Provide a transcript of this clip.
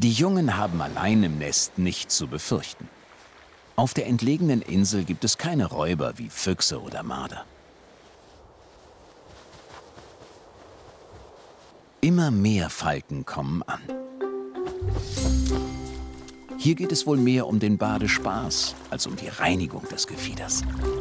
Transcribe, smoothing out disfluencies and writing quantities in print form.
Die Jungen haben allein im Nest nichts zu befürchten. Auf der entlegenen Insel gibt es keine Räuber wie Füchse oder Marder. Immer mehr Falken kommen an. Hier geht es wohl mehr um den Badespaß als um die Reinigung des Gefieders.